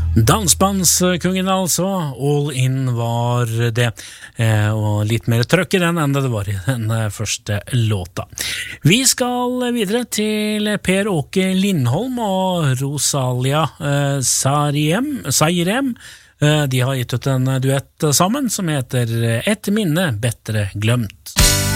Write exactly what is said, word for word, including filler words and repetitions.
Dansbandskungen altså, All In var det, eh, og litt mer trøkk i den enn det var i den første låta. Vi skal videre til Per Åke Lindholm og Rosalia eh, Sariem, Sairem. Eh, de har gitt ut en duett sammen som heter Et minne bedre glemt.